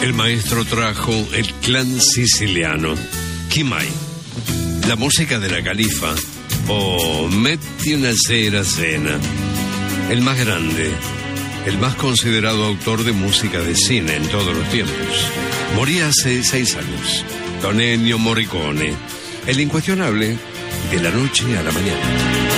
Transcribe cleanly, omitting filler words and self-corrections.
El maestro trajo el clan siciliano, Kimai, la música de la Califa o Metti una sera cena. El más grande, el más considerado autor de música de cine en todos los tiempos. Moría hace 6 años. Don Ennio Morricone, el incuestionable de la noche a la mañana.